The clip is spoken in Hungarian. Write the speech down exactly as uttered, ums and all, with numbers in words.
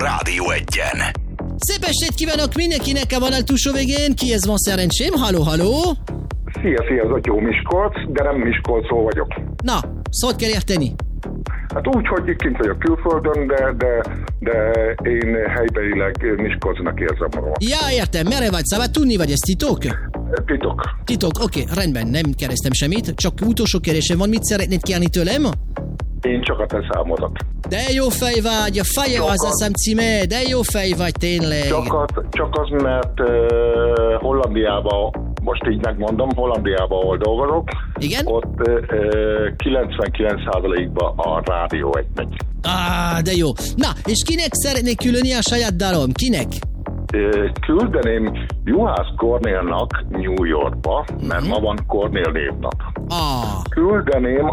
Rádió Egyen. Szép estét kívánok mindenkinek a vonal túlsó végén. Kihez van szerencsém? Halló, halló! Szia, szia, ez Atyó Miskolc, de nem Miskolcról vagyok. Na, szót kell érteni. Hát úgy, hogy kint vagyok külföldön, de, de, de én helybelileg Miskolcnak érzem magam. Ja, értem, merre vagy? Szóval tudni vagy, ez titok? Titok. Titok, oké, okay, rendben, nem kérdeztem semmit, csak utolsó kérdésem van, mit szeretnéd kérni tőlem? Én csak a te számodat. De jó fej vagy, a feje az a szám címe, de jó fej vagy tényleg. Csak az, csak az mert uh, Hollandiában, most így megmondom, Hollandiában, ahol dolgozok, igen? Ott uh, kilencvenkilenc százalékban a rádió egy megy. Ah, de jó. Na, és kinek szeretnék különni a saját dalom? Kinek? Uh, küldeném Juhász Kornélnak New Yorkba, mert mm-hmm. ma van Kornél névnap. Ah. Küldeném